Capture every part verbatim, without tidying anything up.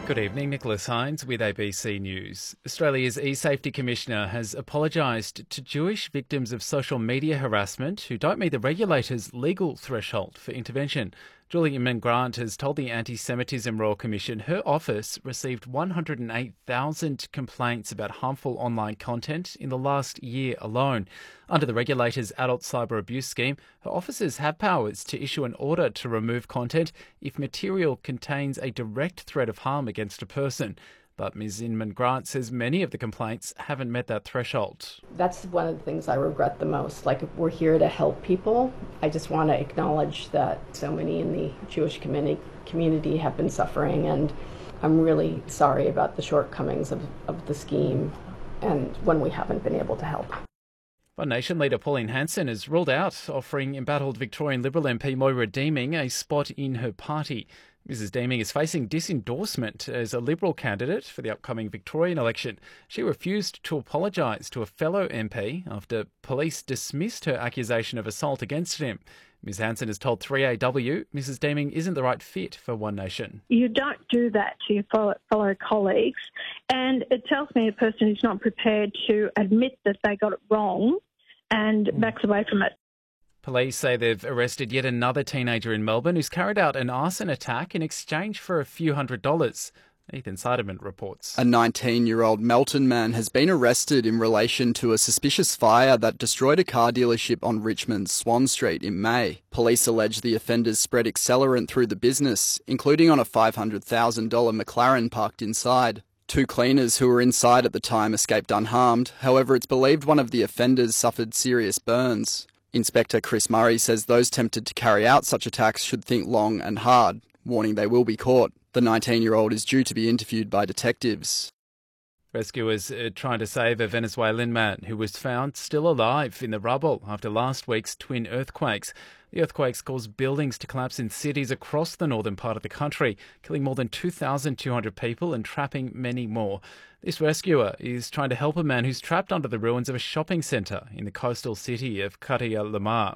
Good evening, Nicholas Hines with A B C News. Australia's e-safety commissioner has apologised to Jewish victims of social media harassment who don't meet the regulator's legal threshold for intervention. Julie Inman-Grant has told the Anti-Semitism Royal Commission her office received one hundred eight thousand complaints about harmful online content in the last year alone. Under the regulator's adult cyber abuse scheme, her officers have powers to issue an order to remove content if material contains a direct threat of harm against a person. But Miz Inman-Grant says many of the complaints haven't met that threshold. That's one of the things I regret the most. Like, if we're here to help people, I just want to acknowledge that so many in the Jewish community community have been suffering, and I'm really sorry about the shortcomings of, of the scheme and when we haven't been able to help. One Nation leader Pauline Hanson has ruled out offering embattled Victorian Liberal M P Moira Deeming a spot in her party. Missus Deeming is facing disendorsement as a Liberal candidate for the upcoming Victorian election. She refused to apologise to a fellow M P after police dismissed her accusation of assault against him. Miz Hanson has told three A W Missus Deeming isn't the right fit for One Nation. You don't do that to your fellow, fellow colleagues, and it tells me a person who's not prepared to admit that they got it wrong and mm. backs away from it. Police say they've arrested yet another teenager in Melbourne who's carried out an arson attack in exchange for a few hundred dollars. Ethan Seiderman reports. A nineteen-year-old Melton man has been arrested in relation to a suspicious fire that destroyed a car dealership on Richmond's Swan Street in May. Police allege the offenders spread accelerant through the business, including on a five hundred thousand dollars McLaren parked inside. Two cleaners who were inside at the time escaped unharmed. However, it's believed one of the offenders suffered serious burns. Inspector Chris Murray says those tempted to carry out such attacks should think long and hard, warning they will be caught. The nineteen-year-old is due to be interviewed by detectives. Rescuers are trying to save a Venezuelan man who was found still alive in the rubble after last week's twin earthquakes. The earthquakes caused buildings to collapse in cities across the northern part of the country, killing more than two thousand two hundred people and trapping many more. This rescuer is trying to help a man who's trapped under the ruins of a shopping centre in the coastal city of Caria Lamar.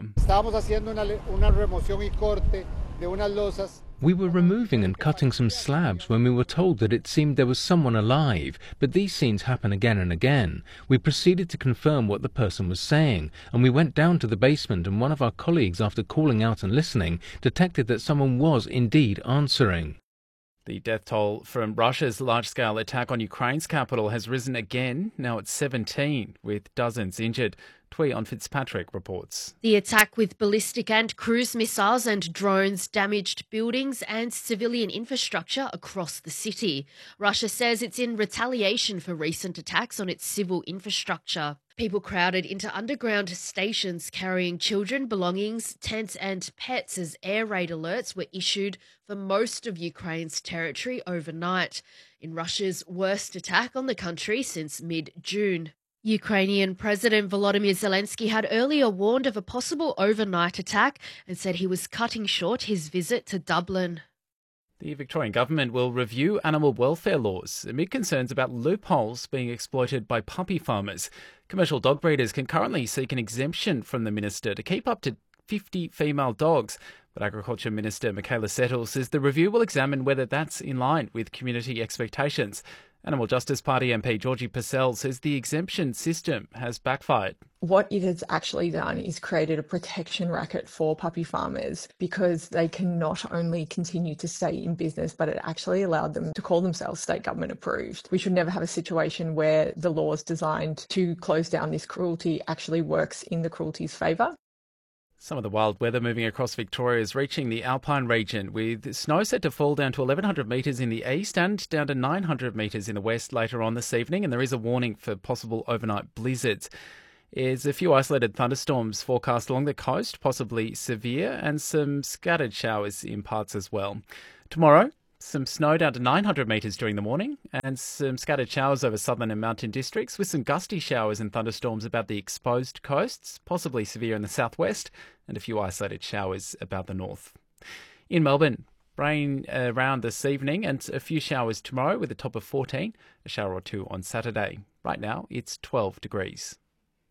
We were removing and cutting some slabs when we were told that it seemed there was someone alive, but these scenes happen again and again. We proceeded to confirm what the person was saying, and we went down to the basement, and one of our colleagues, after calling out and listening, detected that someone was indeed answering. The death toll from Russia's large-scale attack on Ukraine's capital has risen again. Now it's seventeen, with dozens injured. Twee on Fitzpatrick reports. The attack with ballistic and cruise missiles and drones damaged buildings and civilian infrastructure across the city. Russia says it's in retaliation for recent attacks on its civil infrastructure. People crowded into underground stations carrying children, belongings, tents and pets as air raid alerts were issued for most of Ukraine's territory overnight, in Russia's worst attack on the country since mid-June. Ukrainian President Volodymyr Zelensky had earlier warned of a possible overnight attack and said he was cutting short his visit to Dublin. The Victorian government will review animal welfare laws amid concerns about loopholes being exploited by puppy farmers. Commercial dog breeders can currently seek an exemption from the minister to keep up to fifty female dogs. But Agriculture Minister Michaela Settle says the review will examine whether that's in line with community expectations. Animal Justice Party M P Georgie Purcell says the exemption system has backfired. What it has actually done is created a protection racket for puppy farmers because they can not only continue to stay in business, but it actually allowed them to call themselves state government approved. We should never have a situation where the laws designed to close down this cruelty actually works in the cruelty's favour. Some of the wild weather moving across Victoria is reaching the Alpine region, with snow set to fall down to eleven hundred metres in the east and down to nine hundred metres in the west later on this evening, and there is a warning for possible overnight blizzards. There's a few isolated thunderstorms forecast along the coast, possibly severe, and some scattered showers in parts as well. Tomorrow, some snow down to nine hundred metres during the morning and some scattered showers over southern and mountain districts with some gusty showers and thunderstorms about the exposed coasts, possibly severe in the southwest, and a few isolated showers about the north. In Melbourne, rain around this evening and a few showers tomorrow with a top of fourteen, a shower or two on Saturday. Right now, it's twelve degrees.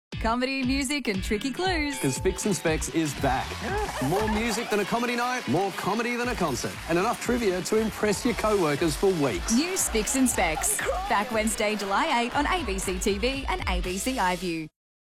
Comedy, music and tricky clues. Because Fix and Specs is back. More music than a comedy night, more comedy than a concert, and enough trivia to impress your co-workers for weeks. New Fix and Specs. Back Wednesday, July eighth on A B C T V and A B C iView.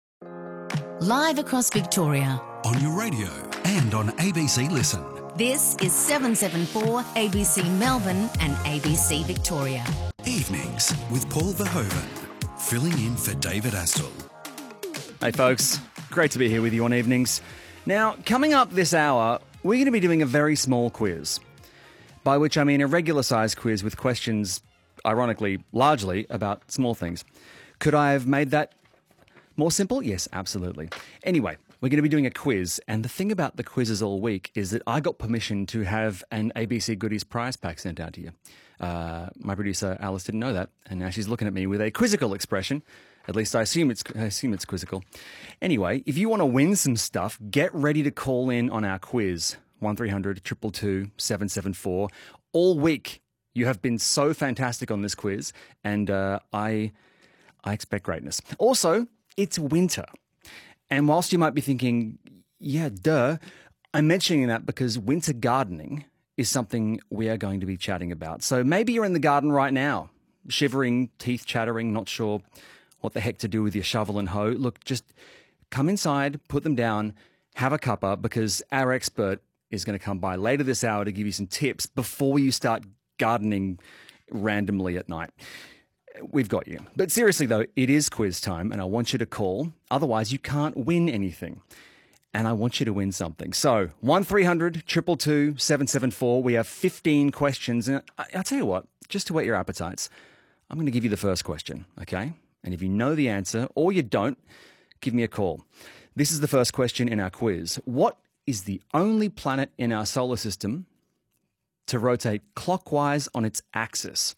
Live across Victoria. On your radio and on A B C Listen. This is seven seven four A B C Melbourne and A B C Victoria. Evenings with Paul Verhoeven, filling in for David Astle. Hey folks, great to be here with you on Evenings. Now, coming up this hour, we're going to be doing a very small quiz. By which I mean a regular sized quiz with questions, ironically, largely about small things. Could I have made that more simple? Yes, absolutely. Anyway, we're going to be doing a quiz, and the thing about the quizzes all week is that I got permission to have an A B C Goodies prize pack sent out to you. Uh, my producer Alice didn't know that, and now she's looking at me with a quizzical expression. At least I assume it's I assume it's quizzical. Anyway, if you want to win some stuff, get ready to call in on our quiz. one three hundred two two two seven seven four. All week, you have been so fantastic on this quiz, and uh, I I expect greatness. Also, it's winter. And whilst you might be thinking, yeah, duh, I'm mentioning that because winter gardening is something we are going to be chatting about. So maybe you're in the garden right now, shivering, teeth chattering, not sure what the heck to do with your shovel and hoe. Look, just come inside, put them down, have a cuppa, because our expert is going to come by later this hour to give you some tips before you start gardening randomly at night. We've got you. But seriously, though, it is quiz time, and I want you to call. Otherwise, you can't win anything. And I want you to win something. So, one three hundred two two two seven seven four. We have fifteen questions. And I- I'll tell you what, just to whet your appetites, I'm going to give you the first question, okay? And if you know the answer, or you don't, give me a call. This is the first question in our quiz. What is the only planet in our solar system to rotate clockwise on its axis?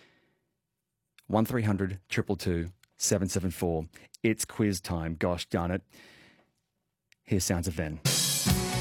one three hundred two two two seven seven four. It's quiz time. Gosh darn it. Here's Sounds of Ven.